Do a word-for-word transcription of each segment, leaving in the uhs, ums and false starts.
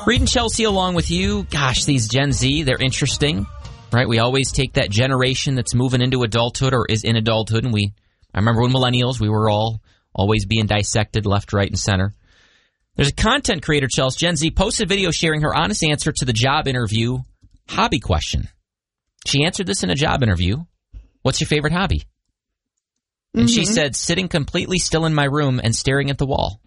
Reed and Chelsea along with you. Gosh, these Gen Z, they're interesting, right? We always take that generation that's moving into adulthood or is in adulthood, and we, I remember when millennials, we were all always being dissected left, right, and center. There's a content creator, Chelsea, Gen Z, posted a video sharing her honest answer to the job interview hobby question. She answered this in a job interview. What's your favorite hobby? And mm-hmm. she said, sitting completely still in my room and staring at the wall.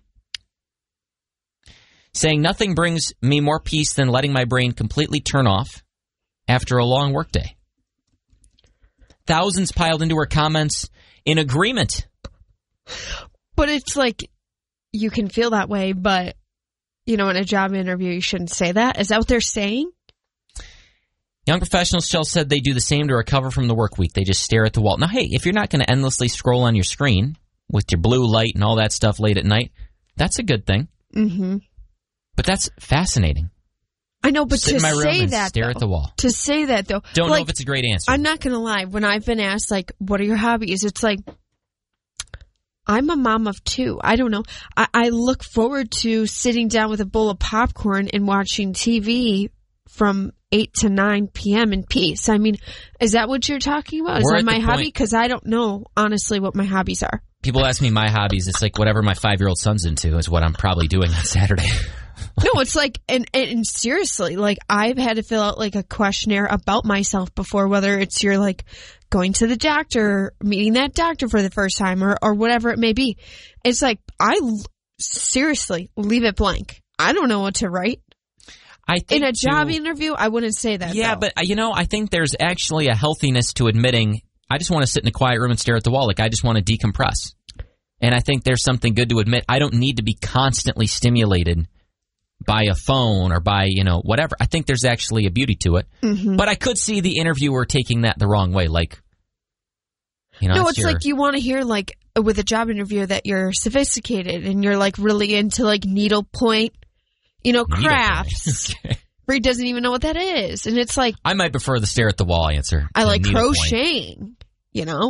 Saying nothing brings me more peace than letting my brain completely turn off after a long workday. Thousands piled into her comments in agreement. But it's like, you can feel that way, but, you know, in a job interview, you shouldn't say that. Is that what they're saying? Young professionals, Chelsea, said they do the same to recover from the work week. They just stare at the wall. Now, hey, if you're not going to endlessly scroll on your screen with your blue light and all that stuff late at night, that's a good thing. Mm-hmm. But that's fascinating. I know, but Sit to in my room say and that, stare though, at the wall. To say that, though. Don't like, know if it's a great answer. I'm not going to lie. When I've been asked, like, what are your hobbies? It's like, I'm a mom of two. I don't know. I, I look forward to sitting down with a bowl of popcorn and watching T V from eight to nine p.m. in peace. I mean, is that what you're talking about? Is We're that at my the hobby? point- Because I don't know, honestly, what my hobbies are. People ask me my hobbies. It's like whatever my five-year-old son's into is what I'm probably doing on Saturday. No, it's like, and, and, and seriously, like, I've had to fill out, like, a questionnaire about myself before, whether it's you're, like, going to the doctor, meeting that doctor for the first time, or, or whatever it may be. It's like, I l- seriously leave it blank. I don't know what to write. I think In a job to, interview, I wouldn't say that. Yeah, though. but, uh, you know, I think there's actually a healthiness to admitting, I just want to sit in a quiet room and stare at the wall. Like, I just want to decompress. And I think there's something good to admit. I don't need to be constantly stimulated by a phone or by, you know, whatever. I think there's actually a beauty to it. Mm-hmm. But I could see the interviewer taking that the wrong way. Like, you know, no, it's it's your, like you want to hear, like, with a job interview that you're sophisticated and you're, like, really into, like, needlepoint, you know, Needlepoint. crafts. Okay. Reed doesn't even know what that is. And it's like, I might prefer the stare at the wall answer. I like Needlepoint. crocheting, you know?